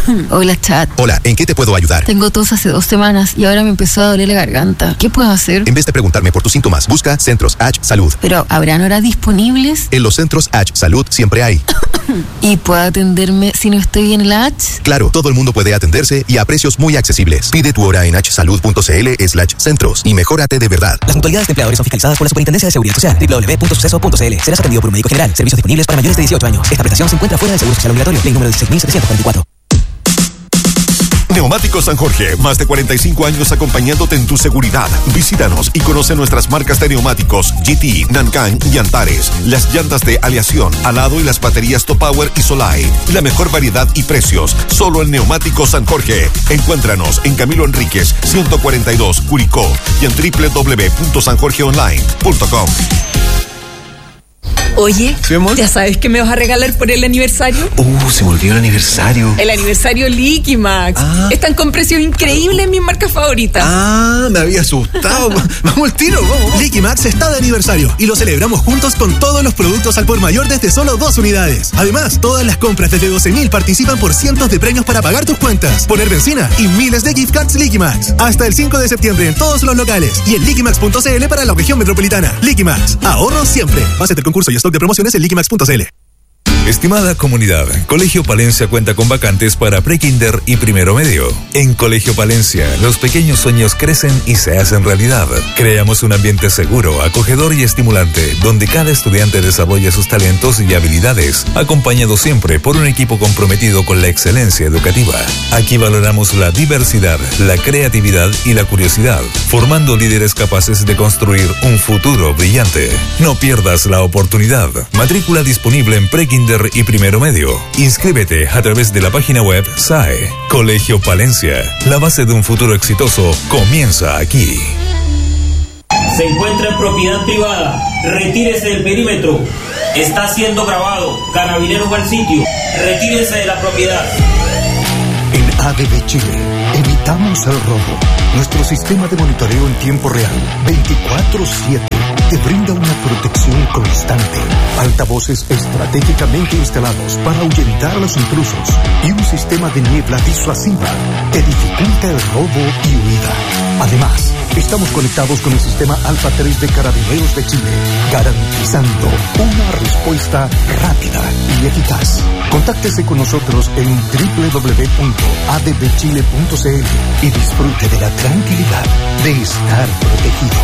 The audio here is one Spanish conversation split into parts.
Hola, chat. Hola, ¿en qué te puedo ayudar? Tengo tos hace 2 semanas y ahora me empezó a doler la garganta. ¿Qué puedo hacer? En vez de preguntarme por tus síntomas, busca Centros H Salud. ¿Pero habrán horas disponibles? En los Centros H Salud siempre hay. ¿Y puedo atenderme si no estoy en la H? Claro, todo el mundo puede atenderse y a precios muy accesibles. Pide tu hora en hsalud.cl/centros y mejórate de verdad. Las mutualidades de empleadores son fiscalizadas por la Superintendencia de Seguridad Social. www.suceso.cl. Serás atendido por un médico general. Servicios disponibles para mayores de 18 años. Esta prestación se encuentra fuera del seguro social obligatorio. Ley número 16.744. Neumáticos San Jorge, más de 45 años acompañándote en tu seguridad. Visítanos y conoce nuestras marcas de neumáticos GT, Nankan y Antares, las llantas de aleación, alado y las baterías Top Power y Solai. La mejor variedad y precios, solo en Neumáticos San Jorge. Encuéntranos en Camilo Enríquez, 142, Curicó y en www.sanjorgeonline.com. Oye, ¿sí, amor? ¿Ya sabes qué me vas a regalar por el aniversario? Se me olvidó el aniversario. El aniversario Liquimax. Están con precios increíbles en mis marcas favoritas. Me había asustado. Vamos al tiro, vamos. Liquimax está de aniversario y lo celebramos juntos con todos los productos al por mayor desde solo 2 unidades. Además, todas las compras desde 12.000 participan por cientos de premios para pagar tus cuentas, poner benzina y miles de gift cards Liquimax. Hasta el 5 de septiembre en todos los locales y en liquimax.cl para la región metropolitana. Liquimax, ahorro siempre. Base del concurso y stock de promociones en liquimax.cl. Estimada comunidad, Colegio Palencia cuenta con vacantes para prekinder y primero medio. En Colegio Palencia, los pequeños sueños crecen y se hacen realidad. Creamos un ambiente seguro, acogedor y estimulante, donde cada estudiante desarrolla sus talentos y habilidades, acompañado siempre por un equipo comprometido con la excelencia educativa. Aquí valoramos la diversidad, la creatividad y la curiosidad, formando líderes capaces de construir un futuro brillante. No pierdas la oportunidad. Matrícula disponible en prekinder y primero medio. Inscríbete a través de la página web SAE. Colegio Palencia. La base de un futuro exitoso comienza aquí. Se encuentra en propiedad privada. Retírese del perímetro. Está siendo grabado. Carabineros al sitio. Retírense de la propiedad. En ADB Chile, evitamos el robo. Nuestro sistema de monitoreo en tiempo real, 24/7, te brinda una protección constante. Altavoces estratégicamente instalados para ahuyentar a los intrusos y un sistema de niebla disuasiva que dificulta el robo y huida. Además, estamos conectados con el sistema Alfa 3 de Carabineros de Chile, garantizando una respuesta rápida y eficaz. Contáctese con nosotros en www.adbchile.cl y disfrute de la tranquilidad de estar protegido.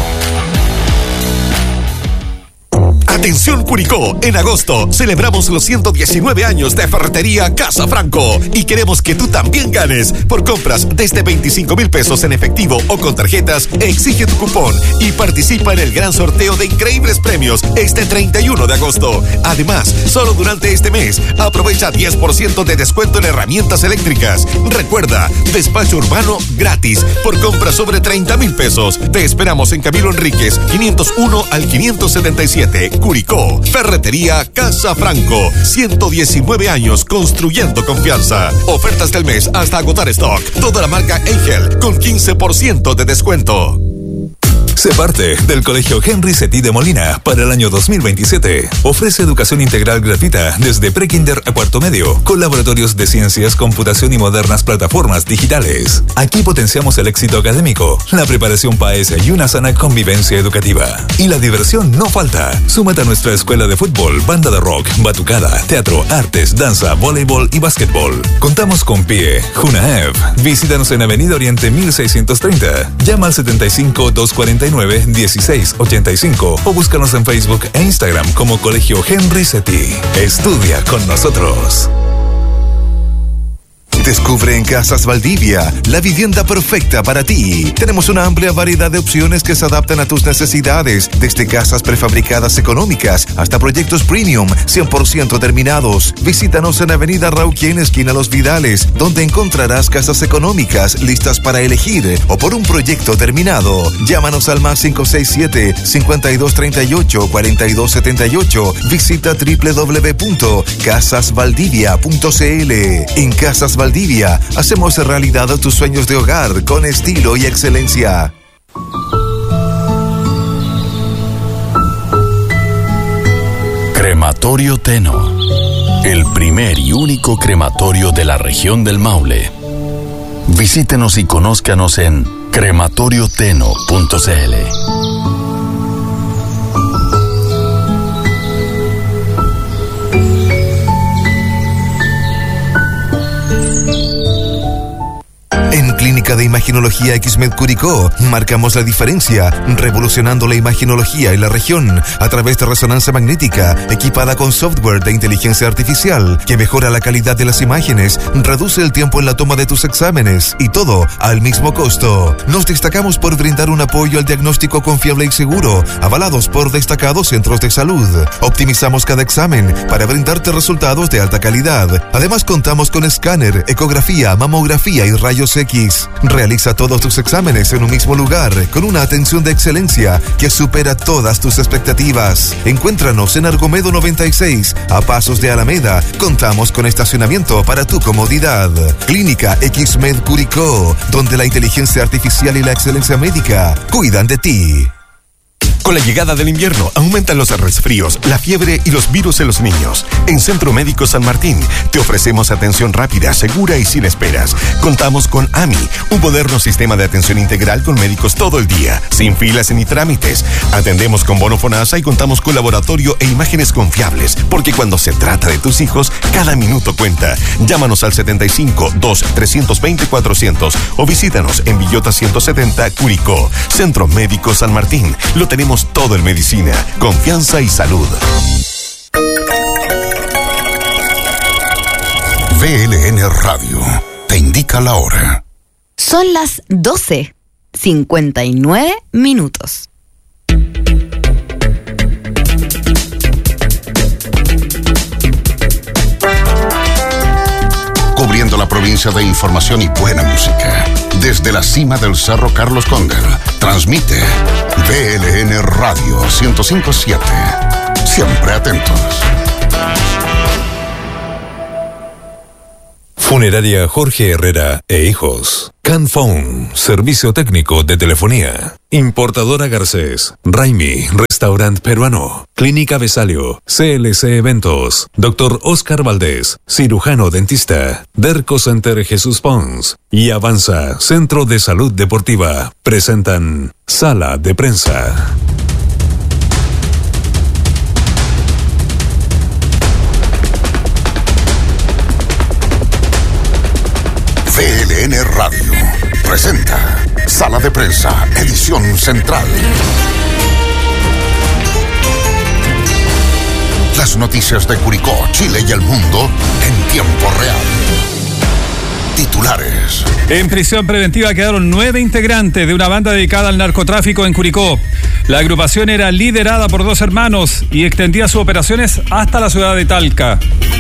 Atención Curicó, en agosto celebramos los 119 años de Ferretería Casa Franco y queremos que tú también ganes. Por compras desde 25,000 pesos en efectivo o con tarjetas, exige tu cupón y participa en el gran sorteo de increíbles premios este 31 de agosto. Además, solo durante este mes, aprovecha 10% de descuento en herramientas eléctricas. Recuerda, despacho urbano gratis por compras sobre 30,000 pesos. Te esperamos en Camilo Enríquez, 501 al 577. Curicó, Ferretería Casa Franco, 119 años construyendo confianza. Ofertas del mes hasta agotar stock. Toda la marca Engel con 15% de descuento. Sé parte del Colegio Henry Setí de Molina para el año 2027. Ofrece educación integral gratuita desde prekinder a cuarto medio, con laboratorios de ciencias, computación y modernas plataformas digitales. Aquí potenciamos el éxito académico, la preparación PAES y una sana convivencia educativa. Y la diversión no falta. Súmate a nuestra escuela de fútbol, banda de rock, batucada, teatro, artes, danza, voleibol y básquetbol. Contamos con PIE, Junaev. Visítanos en Avenida Oriente 1630. Llama al 75-249-1685 o búscanos en Facebook e Instagram como Colegio Henry Setí. Estudia con nosotros. Descubre en Casas Valdivia la vivienda perfecta para ti. Tenemos una amplia variedad de opciones que se adaptan a tus necesidades, desde casas prefabricadas económicas hasta proyectos premium 100% terminados. Visítanos en Avenida Rauquien, esquina Los Vidales, donde encontrarás casas económicas listas para elegir o por un proyecto terminado. Llámanos al más 567-5238-4278. Visita www.casasvaldivia.cl. En Casas Valdivia hacemos realidad tus sueños de hogar con estilo y excelencia. Crematorio Teno. el primer y único crematorio de la región del Maule. Visítenos y conózcanos en crematorioteno.cl. En Clínica de Imaginología XMED Curicó marcamos la diferencia, revolucionando la imaginología en la región a través de resonancia magnética equipada con software de inteligencia artificial que mejora la calidad de las imágenes, reduce el tiempo en la toma de tus exámenes y todo al mismo costo. Nos destacamos por brindar un apoyo al diagnóstico confiable y seguro, avalados por destacados centros de salud. Optimizamos cada examen para brindarte resultados de alta calidad. Además contamos con escáner, ecografía, mamografía y rayos X. Realiza todos tus exámenes en un mismo lugar con una atención de excelencia que supera todas tus expectativas. Encuéntranos en Argomedo 96, a pasos de Alameda. Contamos con estacionamiento para tu comodidad. Clínica XMED Curicó, donde la inteligencia artificial y la excelencia médica cuidan de ti. Con la llegada del invierno aumentan los resfríos, la fiebre y los virus en los niños. En Centro Médico San Martín te ofrecemos atención rápida, segura y sin esperas. Contamos con AMI, un moderno sistema de atención integral con médicos todo el día, sin filas ni trámites. Atendemos con bono FONASA y contamos con laboratorio e imágenes confiables, porque cuando se trata de tus hijos, cada minuto cuenta. Llámanos al 75-2-320-400 o visítanos en Villota 170, Curicó. Centro Médico San Martín. Lo tenemos todo en medicina, confianza y salud. VLN Radio te indica la hora. Son las 12:59. Cubriendo la provincia de información y buena música. Desde la cima del Cerro Carlos Cóndel, transmite VLN Radio 105.7. Siempre atentos. Funeraria Jorge Herrera e Hijos. Canphone, servicio técnico de telefonía. Importadora Garcés, Raimi, restaurante peruano. Clínica Besalio, CLC Eventos. Dr. Oscar Valdés, cirujano dentista. Derco Center Jesús Pons y Avanza, Centro de Salud Deportiva. Presentan Sala de Prensa. VLN Radio presenta Sala de Prensa, edición central. Las noticias de Curicó, Chile y el mundo en tiempo real. Titulares. En prisión preventiva quedaron 9 integrantes de una banda dedicada al narcotráfico en Curicó. La agrupación era liderada por 2 hermanos y extendía sus operaciones hasta la ciudad de Talca.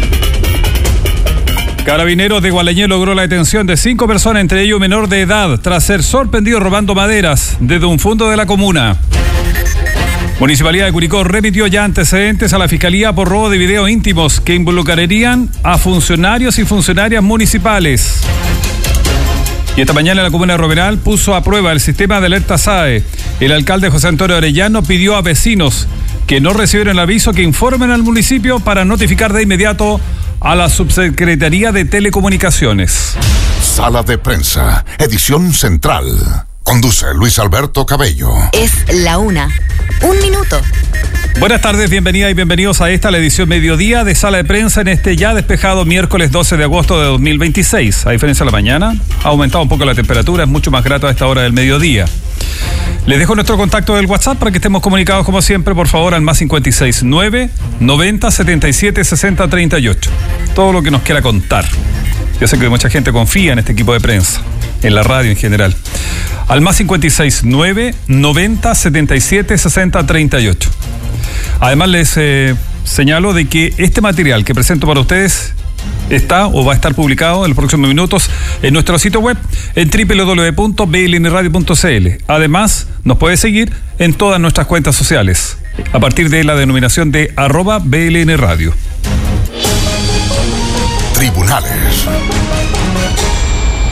Carabineros de Gualeñé logró la detención de 5 personas, entre ellos menor de edad, tras ser sorprendidos robando maderas desde un fondo de la comuna. Municipalidad de Curicó remitió ya antecedentes a la Fiscalía por robo de videos íntimos que involucrarían a funcionarios y funcionarias municipales. Y esta mañana la comuna de Romeral puso a prueba el sistema de alerta SAE. El alcalde José Antonio Orellano pidió a vecinos que no recibieron el aviso que informen al municipio para notificar de inmediato a la Subsecretaría de Telecomunicaciones. Sala de Prensa, edición central. Conduce Luis Alberto Cabello. Es la 1:01. Buenas tardes, bienvenidas y bienvenidos a esta, la edición mediodía de Sala de Prensa en este ya despejado miércoles 12 de agosto de 2026. A diferencia de la mañana, ha aumentado un poco la temperatura, es mucho más grato a esta hora del mediodía. Les dejo nuestro contacto del WhatsApp para que estemos comunicados como siempre, por favor, al más 569 90 77 60 38. Todo lo que nos quiera contar. Yo sé que mucha gente confía en este equipo de prensa, en la radio en general. Al más 569 90 77 60 38. Además les señalo de que este material que presento para ustedes está o va a estar publicado en los próximos minutos en nuestro sitio web en www.blnradio.cl. Además, nos puede seguir en todas nuestras cuentas sociales a partir de la denominación de @blnradio. Tribunales.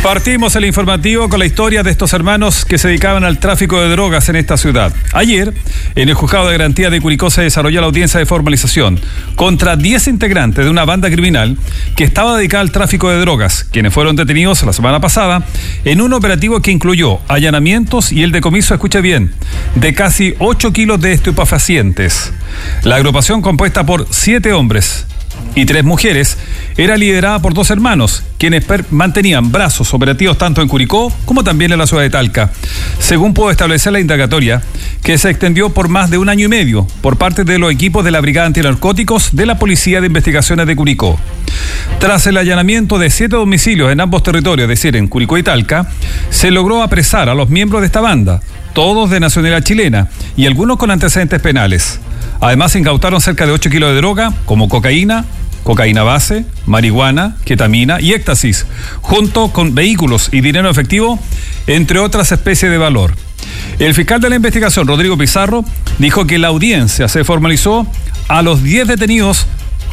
Partimos el informativo con la historia de estos hermanos que se dedicaban al tráfico de drogas en esta ciudad. Ayer, en el Juzgado de Garantía de Curicó se desarrolló la audiencia de formalización contra 10 integrantes de una banda criminal que estaba dedicada al tráfico de drogas, quienes fueron detenidos la semana pasada en un operativo que incluyó allanamientos y el decomiso, escuche bien, de casi 8 kilos de estupefacientes. La agrupación, compuesta por 7 hombres y 3 mujeres, era liderada por 2 hermanos, quienes mantenían brazos operativos tanto en Curicó como también en la ciudad de Talca, según pudo establecer la indagatoria, que se extendió por más de 1 año y medio por parte de los equipos de la Brigada Antinarcóticos de la Policía de Investigaciones de Curicó. Tras el allanamiento de 7 domicilios en ambos territorios, es decir, en Curicó y Talca, se logró apresar a los miembros de esta banda, todos de nacionalidad chilena y algunos con antecedentes penales. Además, se incautaron cerca de 8 kilos de droga, como cocaína base, marihuana, ketamina y éxtasis, junto con vehículos y dinero efectivo, entre otras especies de valor. El fiscal de la investigación, Rodrigo Pizarro, dijo que la audiencia se formalizó a los 10 detenidos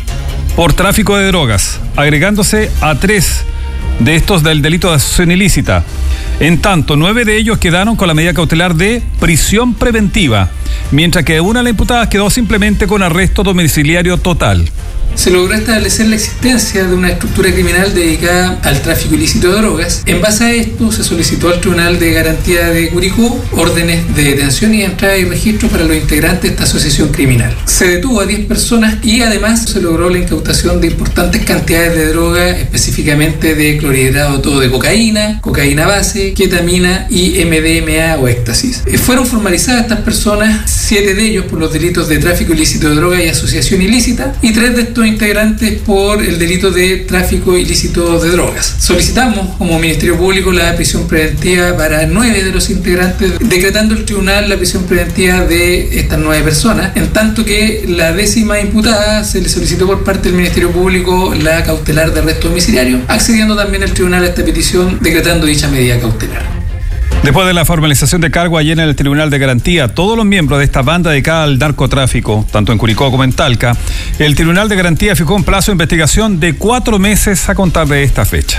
por tráfico de drogas, agregándose a 3 de estos del delito de asociación ilícita. En tanto, 9 de ellos quedaron con la medida cautelar de prisión preventiva, mientras que una de las imputadas quedó simplemente con arresto domiciliario total. Se logró establecer la existencia de una estructura criminal dedicada al tráfico ilícito de drogas. En base a esto, se solicitó al Tribunal de Garantía de Curicó órdenes de detención y entrada y registro para los integrantes de esta asociación criminal. Se detuvo a 10 personas y además se logró la incautación de importantes cantidades de droga, específicamente de clorhidrato todo de cocaína base, ketamina y MDMA o éxtasis. Fueron formalizadas estas personas, 7 de ellos por los delitos de tráfico ilícito de droga y asociación ilícita, y 3 de estos integrantes por el delito de tráfico ilícito de drogas. Solicitamos como Ministerio Público la prisión preventiva para 9 de los integrantes, decretando el tribunal la prisión preventiva de estas 9 personas, en tanto que la 10ª imputada se le solicitó por parte del Ministerio Público la cautelar de arresto domiciliario, accediendo también el tribunal a esta petición, decretando dicha medida cautelar. Después de la formalización de cargo ayer en el Tribunal de Garantía, todos los miembros de esta banda dedicada al narcotráfico, tanto en Curicó como en Talca, el Tribunal de Garantía fijó un plazo de investigación de 4 meses a contar de esta fecha.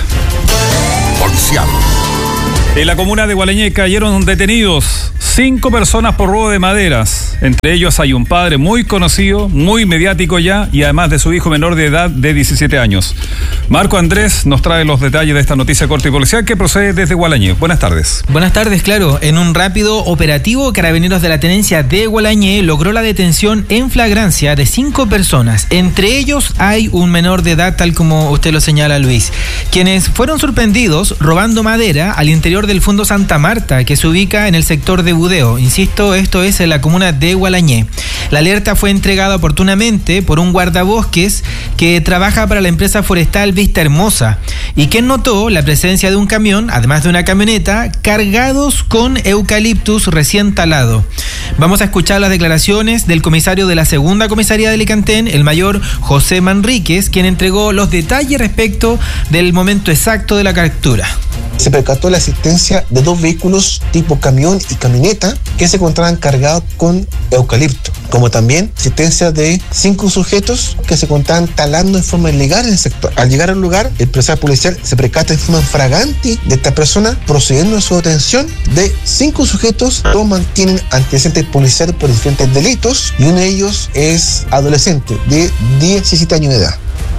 Policial. En la comuna de Gualañé cayeron detenidos 5 personas por robo de maderas. Entre ellos hay un padre muy conocido, muy mediático ya, y además de su hijo menor de edad de 17 años. Marco Andrés nos trae los detalles de esta noticia corta y policial que procede desde Gualañé. Buenas tardes. Buenas tardes, claro. En un rápido operativo, Carabineros de la Tenencia de Gualañé logró la detención en flagrancia de 5 personas. Entre ellos hay un menor de edad, tal como usted lo señala, Luis, quienes fueron sorprendidos robando madera al interior del Fondo Santa Marta, que se ubica en el sector de Budeo. Insisto, esto es en la comuna de Gualañé. La alerta fue entregada oportunamente por un guardabosques que trabaja para la empresa forestal Vista Hermosa y quien notó la presencia de un camión, además de una camioneta, cargados con eucaliptus recién talado. Vamos a escuchar las declaraciones del comisario de la segunda comisaría de Alicantén, el mayor José Manríquez, quien entregó los detalles respecto del momento exacto de la captura. Se percató la existencia de 2 vehículos tipo camión y camioneta que se encontraban cargados con eucalipto, como también existencia de 5 sujetos que se encontraban talando en forma ilegal en el sector. Al llegar al lugar, el personal policial se percata en forma flagrante de esta persona, procediendo a su detención de 5 sujetos. Todos mantienen antecedentes policiales por diferentes delitos y uno de ellos es adolescente de 17 años de edad.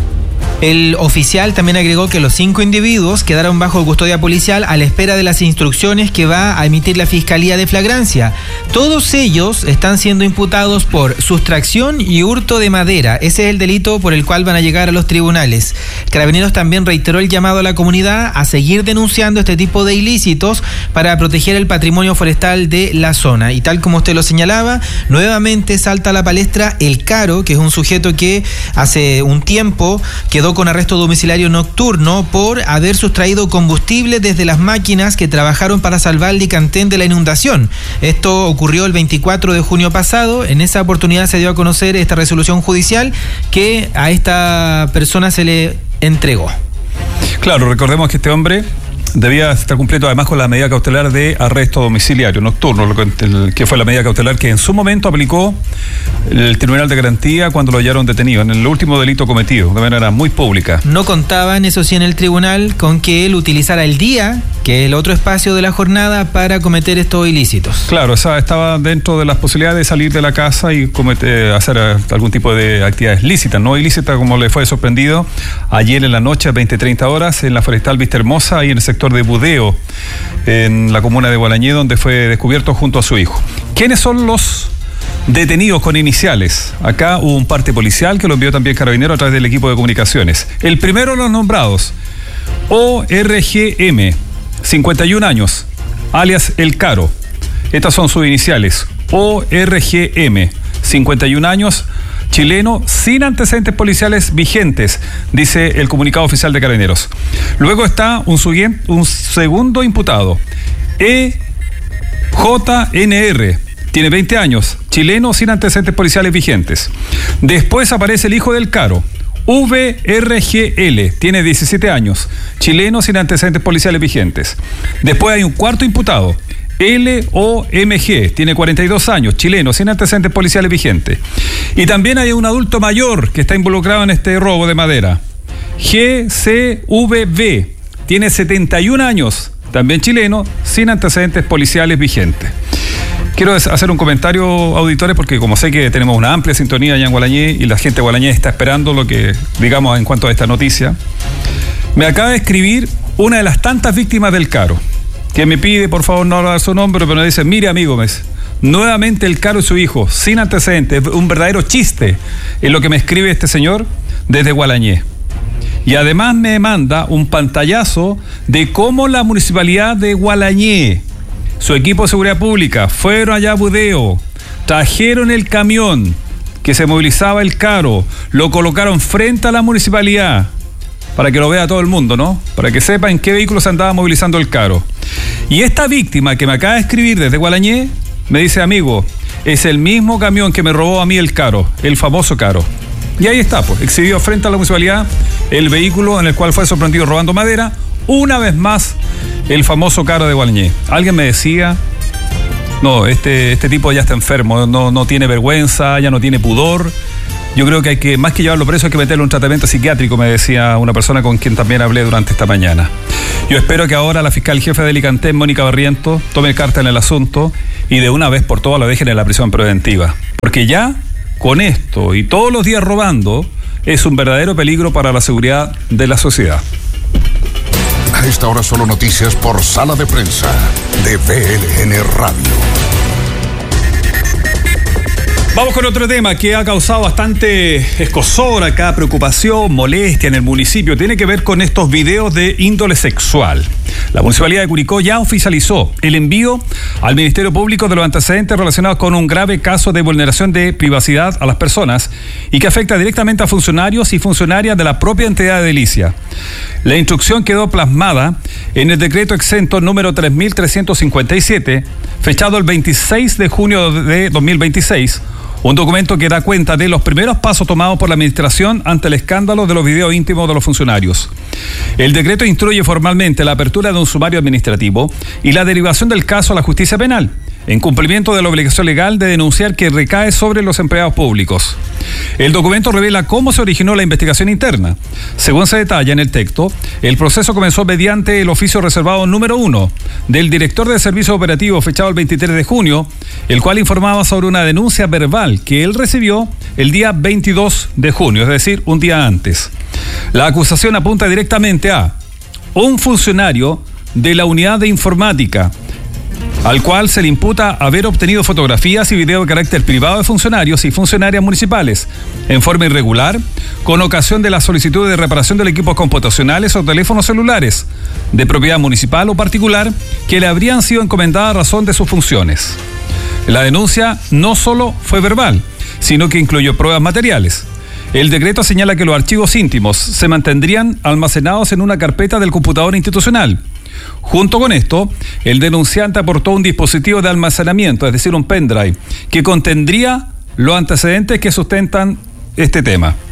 El oficial también agregó que los 5 individuos quedaron bajo custodia policial a la espera de las instrucciones que va a emitir la Fiscalía de Flagrancia. Todos ellos están siendo imputados por sustracción y hurto de madera. Ese es el delito por el cual van a llegar a los tribunales. Carabineros también reiteró el llamado a la comunidad a seguir denunciando este tipo de ilícitos para proteger el patrimonio forestal de la zona. Y tal como usted lo señalaba, nuevamente salta a la palestra el Caro, que es un sujeto que hace un tiempo quedó con arresto domiciliario nocturno por haber sustraído combustible desde las máquinas que trabajaron para salvar Alicantén de la inundación. Esto ocurrió el 24 de junio pasado. En esa oportunidad se dio a conocer esta resolución judicial que a esta persona se le entregó. Claro, recordemos que este hombre debía estar cumpliendo además con la medida cautelar de arresto domiciliario nocturno, que fue la medida cautelar que en su momento aplicó el Tribunal de Garantía cuando lo hallaron detenido en el último delito cometido, de manera muy pública. No contaban, eso sí, en el tribunal con que él utilizara el día, que es el otro espacio de la jornada, para cometer estos ilícitos. Claro, estaba dentro de las posibilidades de salir de la casa y hacer algún tipo de actividades lícitas, no ilícitas, como le fue sorprendido ayer en la noche a 20-30 horas en la Forestal Vista Hermosa, ahí en el sector de Budeo, en la comuna de Gualañé, donde fue descubierto junto a su hijo. ¿Quiénes son los detenidos con iniciales? Acá hubo un parte policial que lo envió también Carabinero a través del equipo de comunicaciones. El primero de los nombrados, ORGM, 51 años, alias El Caro. Estas son sus iniciales, ORGM, 51 años, chileno, sin antecedentes policiales vigentes, dice el comunicado oficial de Carabineros. Luego está un segundo imputado, EJNR, tiene 20 años, chileno, sin antecedentes policiales vigentes. Después aparece el hijo del Caro, VRGL, tiene 17 años, chileno, sin antecedentes policiales vigentes. Después hay un cuarto imputado, LOMG, tiene 42 años, chileno, sin antecedentes policiales vigentes. Y también hay un adulto mayor que está involucrado en este robo de madera, GCVB, tiene 71 años, también chileno, sin antecedentes policiales vigentes. Quiero hacer un comentario, auditores, porque como sé que tenemos una amplia sintonía allá en Gualañé y la gente de Gualañé está esperando lo que digamos en cuanto a esta noticia, me acaba de escribir una de las tantas víctimas del Caro, que me pide por favor no hablar su nombre, pero me dice: mire amigo, nuevamente El Caro y su hijo, sin antecedentes, un verdadero chiste en lo que me escribe este señor desde Gualañé. Y además me manda un pantallazo de cómo la municipalidad de Gualañé, su equipo de seguridad pública, fueron allá a Budeo, trajeron el camión que se movilizaba El Caro, lo colocaron frente a la municipalidad, para que lo vea todo el mundo, ¿no? Para que sepa en qué vehículo se andaba movilizando El Caro. Y esta víctima que me acaba de escribir desde Gualañé, me dice: amigo, es el mismo camión que me robó a mí El Caro, el famoso Caro. Y ahí está, pues, exhibido frente a la municipalidad el vehículo en el cual fue sorprendido robando madera, una vez más, el famoso Caro de Gualañé. Alguien me decía: no, este tipo ya está enfermo, no tiene vergüenza, ya no tiene pudor. Yo creo que hay que, más que llevarlo preso, hay que meterle un tratamiento psiquiátrico, me decía una persona con quien también hablé durante esta mañana. Yo espero que ahora la fiscal jefe de Alicante, Mónica Barrientos, tome carta en el asunto y de una vez por todas lo dejen en la prisión preventiva. Porque ya, con esto y todos los días robando, es un verdadero peligro para la seguridad de la sociedad. A esta hora solo noticias por Sala de Prensa de BLN Radio. Vamos con otro tema que ha causado bastante escozor acá, preocupación, molestia en el municipio. Tiene que ver con estos videos de índole sexual. La Municipalidad de Curicó ya oficializó el envío al Ministerio Público de los antecedentes relacionados con un grave caso de vulneración de privacidad a las personas y que afecta directamente a funcionarios y funcionarias de la propia entidad de edilicia. La instrucción quedó plasmada en el decreto exento número 3357, fechado el 26 de junio de 2026, un documento que da cuenta de los primeros pasos tomados por la administración ante el escándalo de los videos íntimos de los funcionarios. El decreto instruye formalmente la apertura de un sumario administrativo y la derivación del caso a la justicia penal, en cumplimiento de la obligación legal de denunciar que recae sobre los empleados públicos. El documento revela cómo se originó la investigación interna. Según se detalla en el texto, el proceso comenzó mediante el oficio reservado número 1 del director de servicio operativo fechado el 23 de junio, el cual informaba sobre una denuncia verbal que él recibió el día 22 de junio, es decir, un día antes. La acusación apunta directamente a un funcionario de la unidad de informática, al cual se le imputa haber obtenido fotografías y videos de carácter privado de funcionarios y funcionarias municipales en forma irregular, con ocasión de la solicitud de reparación de equipos computacionales o teléfonos celulares de propiedad municipal o particular que le habrían sido encomendadas a razón de sus funciones. La denuncia no solo fue verbal, sino que incluyó pruebas materiales. El decreto señala que los archivos íntimos se mantendrían almacenados en una carpeta del computador institucional. Junto con esto, el denunciante aportó un dispositivo de almacenamiento, es decir, un pendrive, que contendría los antecedentes que sustentan este tema.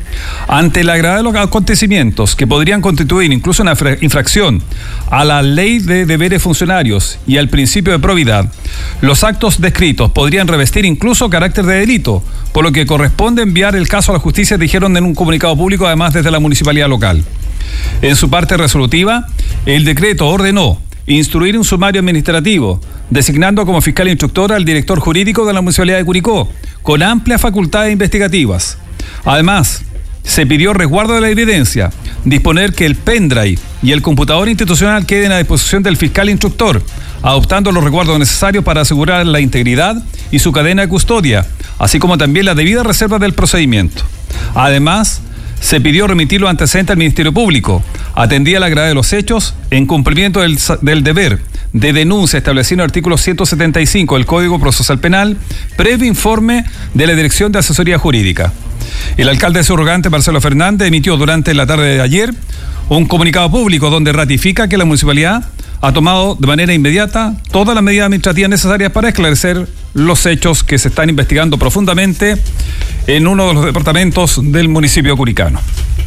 Ante la gravedad de los acontecimientos que podrían constituir incluso una infracción a la ley de deberes funcionarios y al principio de probidad, los actos descritos podrían revestir incluso carácter de delito, por lo que corresponde enviar el caso a la justicia, dijeron en un comunicado público, además desde la municipalidad local. En su parte resolutiva, el decreto ordenó instruir un sumario administrativo, designando como fiscal instructor al director jurídico de la Municipalidad de Curicó, con amplias facultades investigativas. Además, se pidió resguardo de la evidencia, disponer que el pendrive y el computador institucional queden a disposición del fiscal instructor, adoptando los resguardos necesarios para asegurar la integridad y su cadena de custodia, así como también la debida reserva del procedimiento. Además, se pidió remitir los antecedentes al Ministerio Público, atendida la gravedad de los hechos, en cumplimiento del deber de denuncia establecido en el artículo 175 del Código Procesal Penal, previo informe de la Dirección de Asesoría Jurídica. El alcalde subrogante Marcelo Fernández emitió durante la tarde de ayer un comunicado público donde ratifica que la municipalidad ha tomado de manera inmediata todas las medidas administrativas necesarias para esclarecer los hechos que se están investigando profundamente en uno de los departamentos del municipio curicano.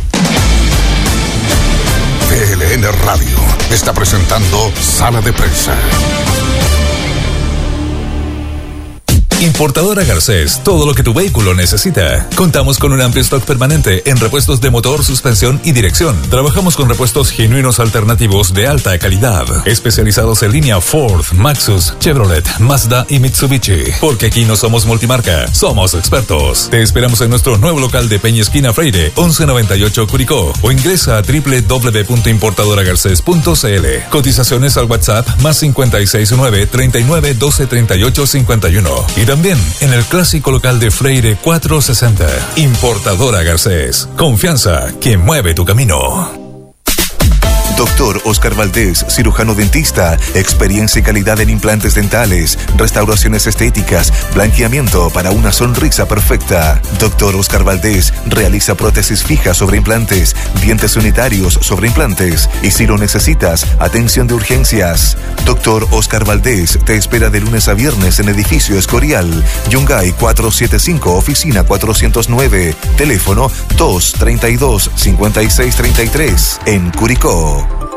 PLN Radio está presentando Sala de Prensa. Importadora Garcés, todo lo que tu vehículo necesita. Contamos con un amplio stock permanente en repuestos de motor, suspensión y dirección. Trabajamos con repuestos genuinos alternativos de alta calidad, especializados en línea Ford, Maxus, Chevrolet, Mazda y Mitsubishi. Porque aquí no somos multimarca, somos expertos. Te esperamos en nuestro nuevo local de Peña Esquina Freire, 1198 Curicó, o ingresa a www.importadoragarces.cl. Cotizaciones al WhatsApp más 569 39 12 38 51. Y también en el clásico local de Freire 460. Importadora Garcés. Confianza que mueve tu camino. Doctor Oscar Valdés, cirujano dentista, experiencia y calidad en implantes dentales, restauraciones estéticas, blanqueamiento para una sonrisa perfecta. Doctor Oscar Valdés realiza prótesis fijas sobre implantes, dientes unitarios sobre implantes y si lo necesitas, atención de urgencias. Doctor Oscar Valdés te espera de lunes a viernes en edificio Escorial, Yungay 475, oficina 409, teléfono 232-5633 en Curicó.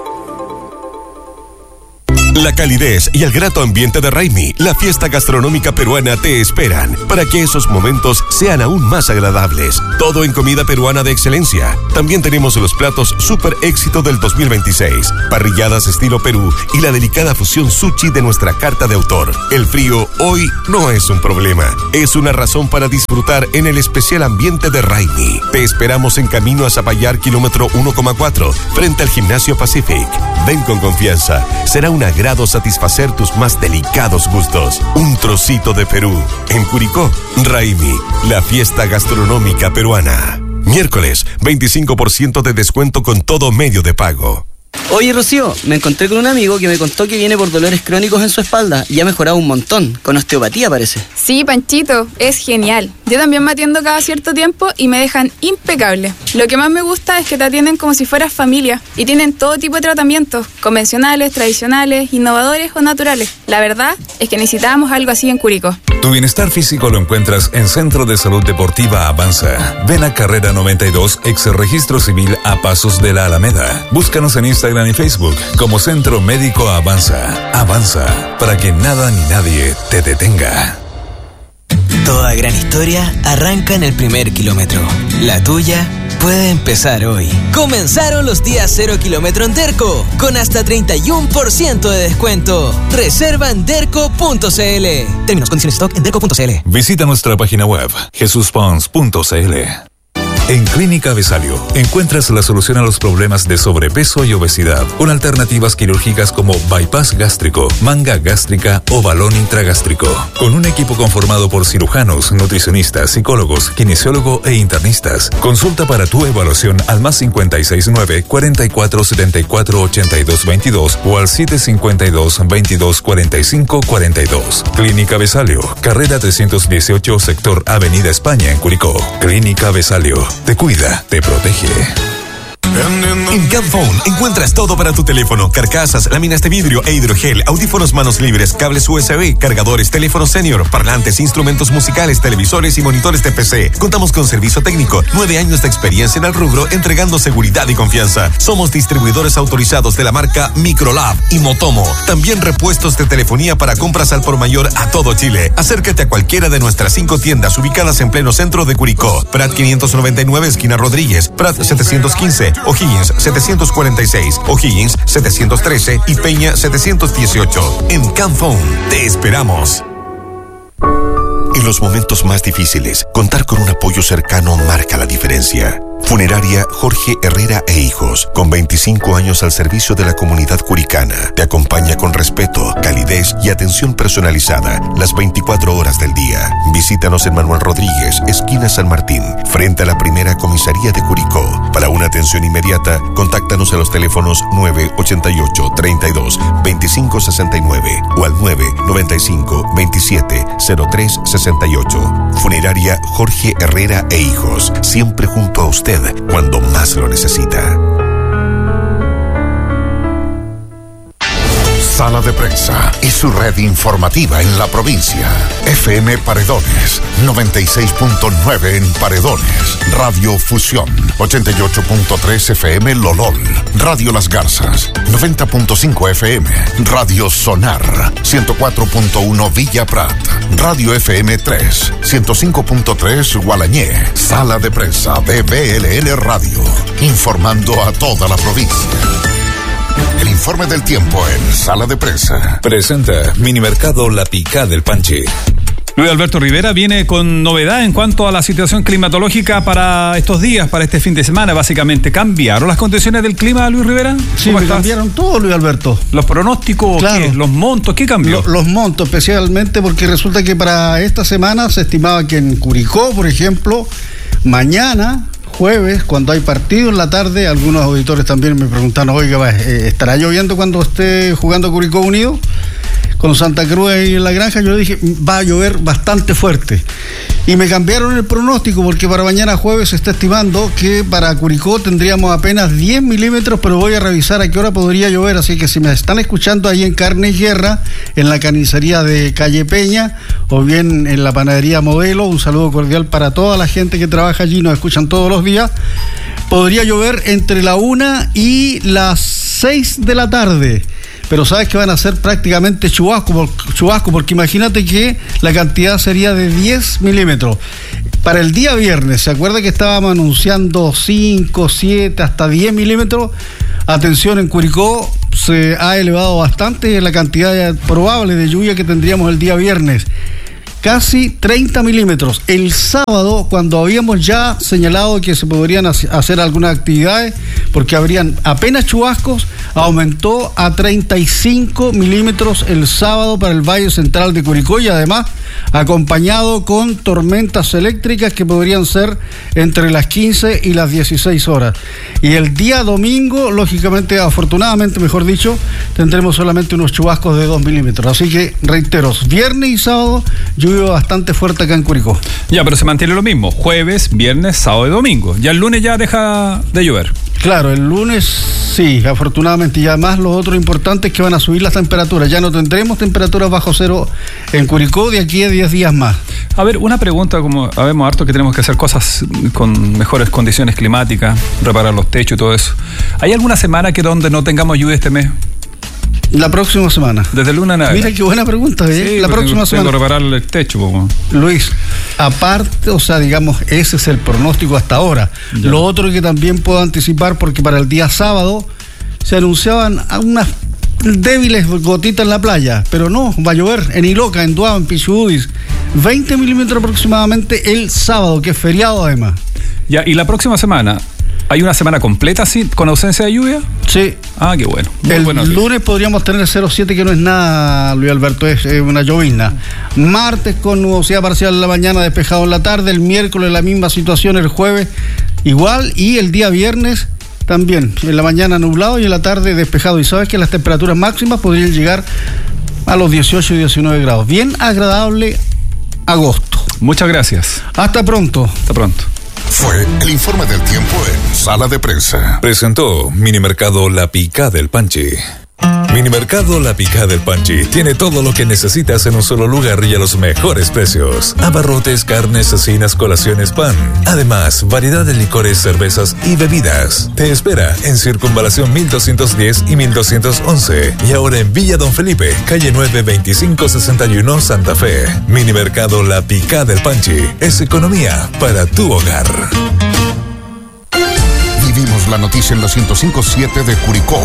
La calidez y el grato ambiente de Raimi, la fiesta gastronómica peruana, te esperan para que esos momentos sean aún más agradables. Todo en comida peruana de excelencia. También tenemos los platos super éxito del 2026, parrilladas estilo Perú y la delicada fusión sushi de nuestra carta de autor. El frío hoy no es un problema, es una razón para disfrutar en el especial ambiente de Raimi. Te esperamos en camino a Zapallar, kilómetro 1,4, frente al Gimnasio Pacific. Ven con confianza, será un agrado satisfacer tus más delicados gustos. Un trocito de Perú. En Curicó, Raimi, la fiesta gastronómica peruana. Miércoles, 25% de descuento con todo medio de pago. Oye, Rocío, me encontré con un amigo que me contó que viene por dolores crónicos en su espalda y ha mejorado un montón, con osteopatía parece. Sí, Panchito, es genial. Yo también me atiendo cada cierto tiempo y me dejan impecable. Lo que más me gusta es que te atienden como si fueras familia y tienen todo tipo de tratamientos, convencionales, tradicionales, innovadores o naturales. La verdad es que necesitábamos algo así en Curicó. Tu bienestar físico lo encuentras en Centro de Salud Deportiva Avanza. Ven a Carrera 92, ex Registro Civil a pasos de la Alameda. Búscanos en Instagram y Facebook como Centro Médico Avanza. Avanza, para que nada ni nadie te detenga. Toda gran historia arranca en el primer kilómetro. La tuya puede empezar hoy. Comenzaron los días 0 kilómetro en Derco, con hasta 31% de descuento. Reserva en derco.cl. Términos, condiciones, stock en derco.cl. Visita nuestra página web, jesuspons.cl. En Clínica Besalio encuentras la solución a los problemas de sobrepeso y obesidad, con alternativas quirúrgicas como bypass gástrico, manga gástrica o balón intragástrico. Con un equipo conformado por cirujanos, nutricionistas, psicólogos, kinesiólogo e internistas. Consulta para tu evaluación al más 569-4474-8222 o al 752-2245-42. Clínica Besalio, carrera 318, sector Avenida España en Curicó. Clínica Besalio. Te cuida, te protege. En Camphone encuentras todo para tu teléfono: carcasas, láminas de vidrio e hidrogel, audífonos manos libres, cables USB, cargadores, teléfonos senior, parlantes, instrumentos musicales, televisores y monitores de PC. Contamos con servicio técnico, 9 años de experiencia en el rubro, entregando seguridad y confianza. Somos distribuidores autorizados de la marca Microlab y Motomo. También repuestos de telefonía para compras al por mayor a todo Chile. Acércate a cualquiera de nuestras 5 tiendas ubicadas en pleno centro de Curicó: Prat 599, esquina Rodríguez; Prat 715, O'Higgins 746, O'Higgins 713 y Peña 718. En Camphone te esperamos. En los momentos más difíciles, contar con un apoyo cercano marca la diferencia. Funeraria Jorge Herrera e Hijos, con 25 años al servicio de la comunidad curicana, te acompaña con respeto, calidez y atención personalizada las 24 horas del día. Visítanos en Manuel Rodríguez, esquina San Martín, frente a la primera comisaría de Curicó. Para una atención inmediata, contáctanos a los teléfonos 988 32 25 69 o al 995 27 03 68. Funeraria Jorge Herrera e Hijos, siempre junto a usted cuando más lo necesita. Sala de Prensa y su red informativa en la provincia. FM Paredones, 96.9 en Paredones. Radio Fusión, 88.3 FM Lolol. Radio Las Garzas, 90.5 FM. Radio Sonar, 104.1 Villa Prat. Radio FM 3, 105.3 Gualañé. Sala de Prensa de BLN Radio, informando a toda la provincia. El informe del tiempo en Sala de Prensa. Presenta Minimercado La Picá del Panche. Luis Alberto Rivera viene con novedad en cuanto a la situación climatológica para estos días, para este fin de semana. Básicamente, ¿cambiaron las condiciones del clima, Luis Rivera? Sí, cambiaron todo, Luis Alberto. ¿Los pronósticos? Claro. ¿Qué? ¿Los montos? ¿Qué cambió? Los montos, especialmente porque resulta que para esta semana se estimaba que en Curicó, por ejemplo, mañana, jueves, cuando hay partido en la tarde, algunos auditores también me preguntaron, oiga, ¿estará lloviendo cuando esté jugando Curicó Unido con Santa Cruz ahí en la granja? Yo dije, va a llover bastante fuerte. Y me cambiaron el pronóstico porque para mañana jueves se está estimando que para Curicó tendríamos apenas 10 milímetros, pero voy a revisar a qué hora podría llover. Así que si me están escuchando ahí en Carne y Guerra, en la carnicería de Calle Peña, o bien en la panadería Modelo, un saludo cordial para toda la gente que trabaja allí, nos escuchan todos los días, podría llover entre la 1 y las 6 de la tarde. Pero sabes que van a ser prácticamente chubasco, porque imagínate que la cantidad sería de 10 milímetros. Para el día viernes, ¿se acuerda que estábamos anunciando 5, 7, hasta 10 milímetros? Atención, en Curicó se ha elevado bastante la cantidad probable de lluvia que tendríamos el día viernes. Casi 30 milímetros. El sábado, cuando habíamos ya señalado que se podrían hacer algunas actividades, porque habrían apenas chubascos, aumentó a 35 milímetros el sábado para el Valle Central de Curicó, y además acompañado con tormentas eléctricas que podrían ser entre las 15 y las 16 horas. Y el día domingo, lógicamente, afortunadamente, mejor dicho, tendremos solamente unos chubascos de 2 milímetros. Así que, reitero, viernes y sábado, lluvia bastante fuerte acá en Curicó. Ya, pero se mantiene lo mismo: jueves, viernes, sábado y domingo. Ya el lunes ya deja de llover. Claro, el lunes sí, afortunadamente. Y además lo otro importante es que van a subir las temperaturas. Ya no tendremos temperaturas bajo cero en Curicó de aquí a 10 días más. A ver, una pregunta, como sabemos harto que tenemos que hacer cosas con mejores condiciones climáticas, reparar los techos y todo eso. ¿Hay alguna semana que donde no tengamos lluvia este mes? La próxima semana. Desde el lunes a nada. Mira qué buena pregunta, ¿eh? Sí, la próxima semana. Tengo que reparar el techo, como. Luis, aparte, o sea, digamos, ese es el pronóstico hasta ahora. Ya. Lo otro que también puedo anticipar, porque para el día sábado se anunciaban unas débiles gotitas en la playa, pero no, va a llover en Iloca, en Duao, en Pichudis, 20 milímetros aproximadamente el sábado, que es feriado además. Ya, y la próxima semana, ¿hay una semana completa así, con ausencia de lluvia? Sí. Ah, qué bueno. El lunes podríamos tener 0,7, que no es nada, Luis Alberto, es una llovizna. Martes con nubosidad parcial en la mañana, despejado en la tarde. El miércoles la misma situación, el jueves igual, y el día viernes también, en la mañana nublado y en la tarde despejado. Y sabes que las temperaturas máximas podrían llegar a los 18 y 19 grados. Bien agradable agosto. Muchas gracias. Hasta pronto. Hasta pronto. Fue el informe del tiempo en Sala de Prensa. Presentó Minimercado La Picá del Panchi. Minimercado La Picá del Panchi tiene todo lo que necesitas en un solo lugar y a los mejores precios. Abarrotes, carnes, cecinas, colaciones, pan. Además, variedad de licores, cervezas y bebidas. Te espera en Circunvalación 1210 y 1211. Y ahora en Villa Don Felipe, calle 9, 2561, Santa Fe. Minimercado La Picá del Panchi es economía para tu hogar. Vivimos la noticia en la 105.7 de Curicó.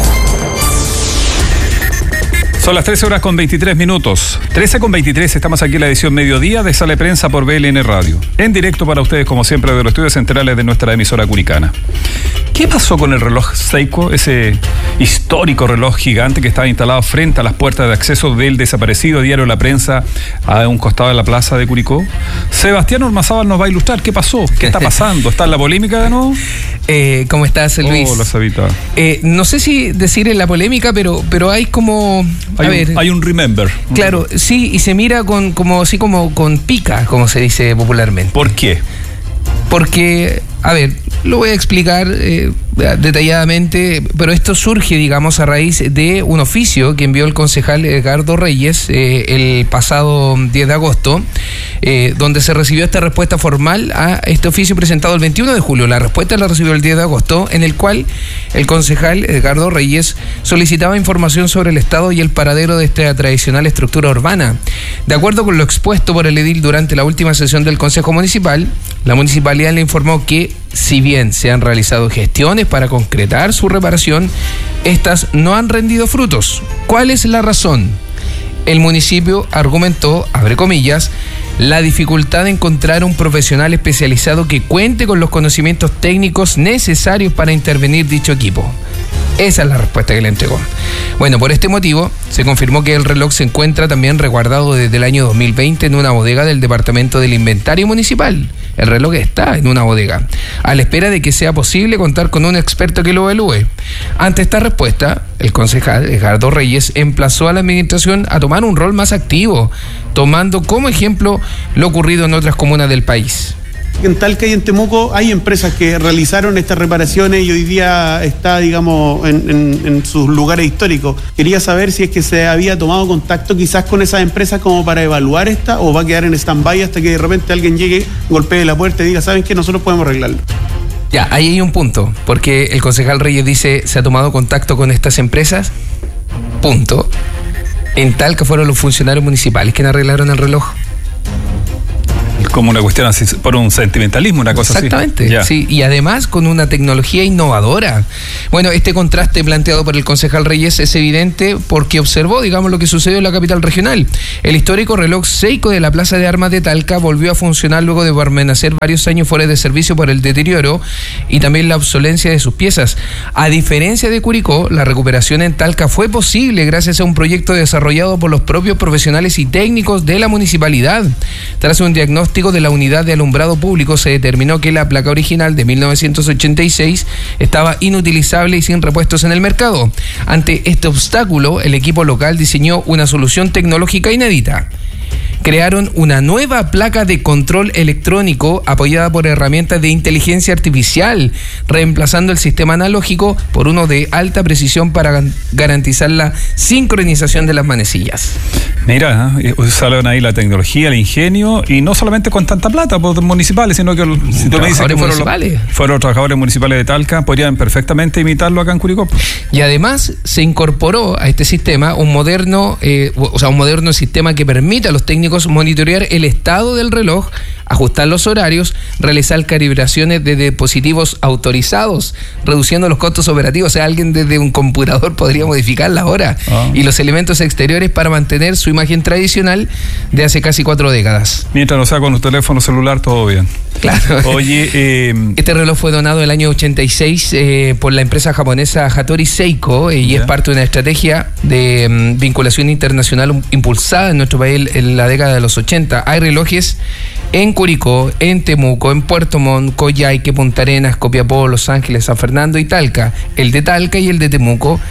Son las 13 horas con 23 minutos. 13 con 23, estamos aquí en la edición mediodía de Sala de Prensa por BLN Radio. En directo para ustedes, como siempre, de los estudios centrales de nuestra emisora curicana. ¿Qué pasó con el reloj Seiko, ese histórico reloj gigante que estaba instalado frente a las puertas de acceso del desaparecido diario La Prensa a un costado de la plaza de Curicó? Sebastián Ormazábal nos va a ilustrar qué pasó, qué está pasando. ¿Está en la polémica de nuevo? ¿Cómo estás, Luis? Hola, Sabita. No sé si decir en la polémica, pero hay como... Hay un remember. Claro, sí, y se mira como con pica, como se dice popularmente. ¿Por qué? Porque, a ver, lo voy a explicar detalladamente, pero esto surge, digamos, a raíz de un oficio que envió el concejal Edgardo Reyes el pasado 10 de agosto, donde se recibió esta respuesta formal a este oficio presentado el 21 de julio. La respuesta la recibió el 10 de agosto, en el cual el concejal Edgardo Reyes solicitaba información sobre el estado y el paradero de esta tradicional estructura urbana. De acuerdo con lo expuesto por el edil durante la última sesión del Consejo Municipal, la municipalidad le informó que, si bien se han realizado gestiones para concretar su reparación, estas no han rendido frutos. ¿Cuál es la razón? El municipio argumentó, abre comillas, la dificultad de encontrar un profesional especializado que cuente con los conocimientos técnicos necesarios para intervenir dicho equipo. Esa es la respuesta que le entregó. Bueno, por este motivo, se confirmó que el reloj se encuentra también resguardado desde el año 2020 en una bodega del Departamento del Inventario Municipal. El reloj está en una bodega, a la espera de que sea posible contar con un experto que lo evalúe. Ante esta respuesta, el concejal Edgardo Reyes emplazó a la administración a tomar un rol más activo, tomando como ejemplo lo ocurrido en otras comunas del país. En Talca y en Temuco hay empresas que realizaron estas reparaciones y hoy día está, digamos, en sus lugares históricos. Quería saber si es que se había tomado contacto quizás con esas empresas como para evaluar esta, o va a quedar en stand-by hasta que de repente alguien llegue, golpee la puerta y diga, ¿saben qué? Nosotros podemos arreglarlo. Ya, ahí hay un punto, porque el concejal Reyes dice, ¿se ha tomado contacto con estas empresas? Punto. En Talca fueron los funcionarios municipales quienes arreglaron el reloj. Como una cuestión así, por un sentimentalismo, una cosa Exactamente, así. Exactamente, sí, y además con una tecnología innovadora. Bueno, este contraste planteado por el concejal Reyes es evidente porque observó, digamos, lo que sucedió en la capital regional. El histórico reloj Seiko de la Plaza de Armas de Talca volvió a funcionar luego de permanecer varios años fuera de servicio por el deterioro y también la obsolencia de sus piezas. A diferencia de Curicó, la recuperación en Talca fue posible gracias a un proyecto desarrollado por los propios profesionales y técnicos de la municipalidad. Tras un diagnóstico de la unidad de alumbrado público, se determinó que la placa original de 1986 estaba inutilizable y sin repuestos en el mercado. Ante este obstáculo, el equipo local diseñó una solución tecnológica inédita. Crearon una nueva placa de control electrónico apoyada por herramientas de inteligencia artificial, reemplazando el sistema analógico por uno de alta precisión para garantizar la sincronización de las manecillas. Mira, usaron ahí la tecnología, el ingenio, y no solamente con tanta plata por municipales, sino que si tú me dices que fueron los trabajadores municipales de Talca, podrían perfectamente imitarlo acá en Curicó. Y además se incorporó a este sistema un moderno sistema que permite a los técnicos monitorear el estado del reloj, ajustar los horarios, realizar calibraciones de dispositivos autorizados, reduciendo los costos operativos. O sea, alguien desde un computador podría modificar la hora y los elementos exteriores para mantener su imagen tradicional de hace casi 4 décadas. Mientras no sea con un teléfono celular, todo bien. Claro. Oye, este reloj fue donado el año 86 por la empresa japonesa Hattori Seiko y es parte de una estrategia de vinculación internacional impulsada en nuestro país en la década de los 80. Hay relojes en Curicó, en Temuco, en Puerto Montt, Coyhaique, Punta Arenas, Copiapó, Los Ángeles, San Fernando y Talca. El de Talca y el de Temuco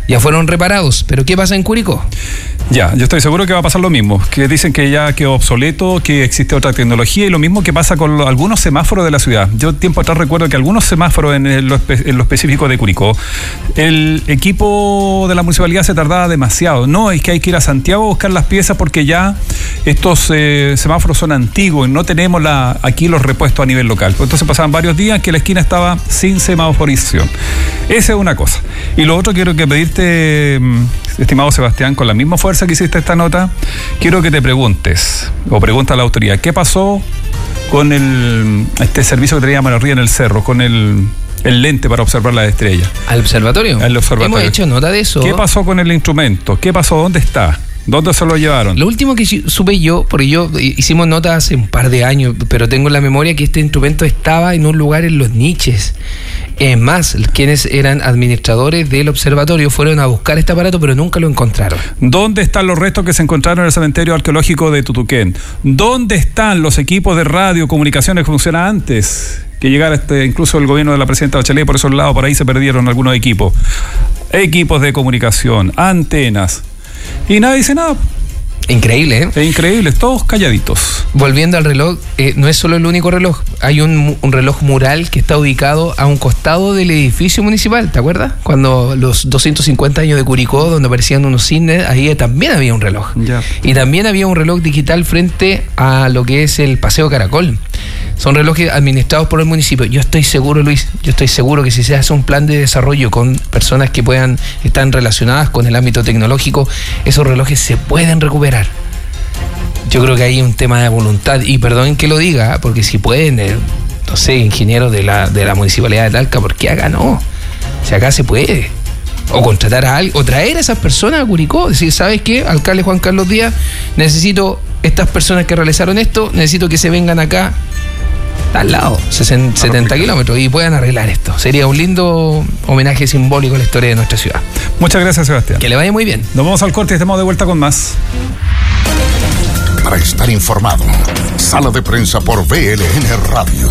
Ya fueron reparados, pero ¿qué pasa en Curicó? Ya, yo estoy seguro que va a pasar lo mismo, que dicen que ya quedó obsoleto, que existe otra tecnología y lo mismo que pasa con algunos semáforos de la ciudad. Yo tiempo atrás recuerdo que algunos semáforos en lo específico de Curicó, el equipo de la municipalidad se tardaba demasiado. No, es que hay que ir a Santiago a buscar las piezas porque ya estos semáforos son antiguos y no tenemos aquí los repuestos a nivel local. Entonces pasaban varios días que la esquina estaba sin semaforización. Esa es una cosa. Y lo otro, quiero que pedirte, estimado Sebastián, con la misma fuerza que hiciste esta nota, quiero que te preguntes, o pregunta a la autoridad, ¿qué pasó con este servicio que tenía Manuel Ría en el cerro, con el lente para observar las estrellas? ¿Al observatorio? Al observatorio. Hemos hecho nota de eso. ¿Qué pasó con el instrumento? ¿Qué pasó? ¿Dónde está? ¿Dónde se lo llevaron? Lo último que supe yo, porque yo hicimos nota hace un par de años, pero tengo en la memoria que este instrumento estaba en un lugar en Los Niches. Es más, quienes eran administradores del observatorio fueron a buscar este aparato, pero nunca lo encontraron. ¿Dónde están los restos que se encontraron en el cementerio arqueológico de Tutuquén? ¿Dónde están los equipos de radio, comunicaciones que funcionaban antes que llegara incluso el gobierno de la presidenta Bachelet? Por esos lados, por ahí se perdieron algunos equipos. Equipos de comunicación, antenas. Y nadie dice nada. Increíble, ¿eh? Es increíble, todos calladitos. Volviendo al reloj, no es solo el único reloj. Hay un reloj mural que está ubicado a un costado del edificio municipal, ¿te acuerdas? Cuando los 250 años de Curicó, donde aparecían unos cisnes, ahí también había un reloj. Ya. Y también había un reloj digital frente a lo que es el Paseo Caracol. Son relojes administrados por el municipio. Yo estoy seguro, Luis, que si se hace un plan de desarrollo con personas que están relacionadas con el ámbito tecnológico, esos relojes se pueden recuperar. Yo creo que hay un tema de voluntad, y perdonen que lo diga, porque si pueden, no sé, ingenieros de la municipalidad de Talca, ¿por qué acá no? Si acá se puede. O contratar a alguien, o traer a esas personas a Curicó, decir, ¿sabes qué? Alcalde Juan Carlos Díaz, necesito estas personas que realizaron esto, necesito que se vengan acá al lado, 70 kilómetros, y puedan arreglar esto. Sería un lindo homenaje simbólico a la historia de nuestra ciudad. Muchas gracias, Sebastián. Que le vaya muy bien. Nos vamos al corte y estamos de vuelta con más. Para estar informado, Sala de Prensa por VLN Radio.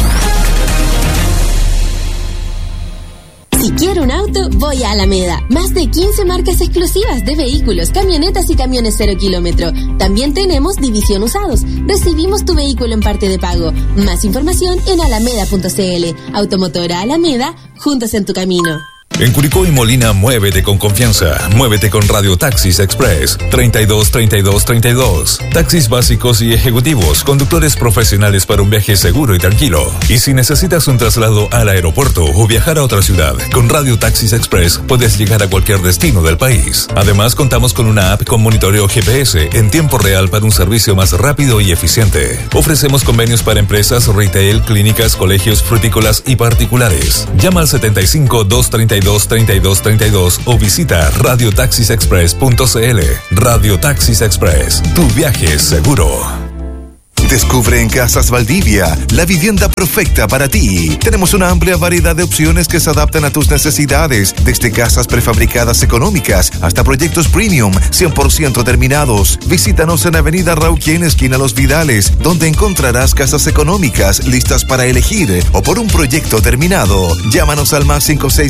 Si quiero un auto, voy a Alameda. Más de 15 marcas exclusivas de vehículos, camionetas y camiones 0 kilómetro. También tenemos división usados. Recibimos tu vehículo en parte de pago. Más información en alameda.cl. Automotora Alameda, juntos en tu camino. En Curicó y Molina, muévete con confianza. Muévete con Radio Taxis Express 323232. Taxis básicos y ejecutivos, conductores profesionales para un viaje seguro y tranquilo. Y si necesitas un traslado al aeropuerto o viajar a otra ciudad, con Radio Taxis Express puedes llegar a cualquier destino del país. Además, contamos con una app con monitoreo GPS en tiempo real para un servicio más rápido y eficiente. Ofrecemos convenios para empresas, retail, clínicas, colegios, frutícolas y particulares. Llama al 75-232-3232 o visita radiotaxisexpress.cl. Radio Taxis Express, tu viaje es seguro. Descubre en Casas Valdivia la vivienda perfecta para ti. Tenemos una amplia variedad de opciones que se adaptan a tus necesidades, desde casas prefabricadas económicas hasta proyectos premium 100% terminados. Visítanos en Avenida Rauquien, esquina Los Vidales, donde encontrarás casas económicas listas para elegir o por un proyecto terminado. Llámanos al más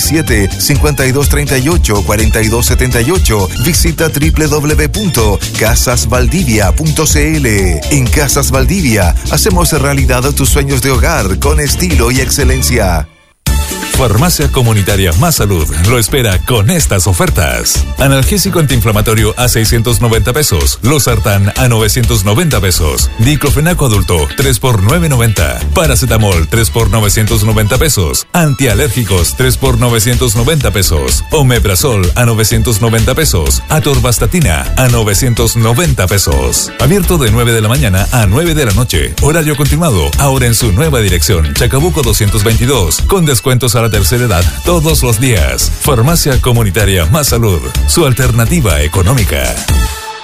567-5238-4278. Visita www.casasvaldivia.cl. En Casas Valdivia hacemos realidad tus sueños de hogar con estilo y excelencia. Farmacia Comunitaria Más Salud lo espera con estas ofertas. Analgésico antiinflamatorio a 690 pesos. Losartán a 990 pesos. Diclofenaco adulto 3 por 990. Paracetamol 3 por 990 pesos. Antialérgicos 3 por 990 pesos. Omeprazol a 990 pesos. Atorvastatina a 990 pesos. Abierto de 9 de la mañana a 9 de la noche. Horario continuado. Ahora en su nueva dirección. Chacabuco 222. Con descuentos a la tercera edad todos los días. Farmacia Comunitaria Más Salud, su alternativa económica.